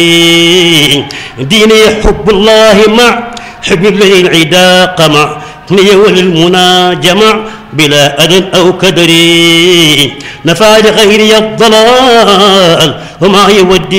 ديني حب الله مع حب الليل عدا قمع نية والمنى جمع بلا أذى أو كدر نفع لغيري الضلال وما يودي